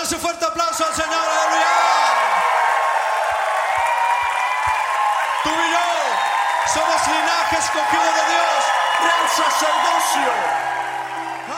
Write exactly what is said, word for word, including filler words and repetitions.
Dale un fuerte aplauso al Señor, aleluya. Tú y yo somos linaje escogido de Dios.